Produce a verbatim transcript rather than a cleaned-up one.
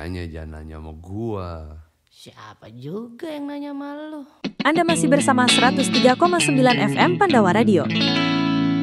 nanya jangan nanya sama gua. Siapa juga yang nanya sama lu? Anda masih bersama seratus tiga koma sembilan F M Pandawa Radio.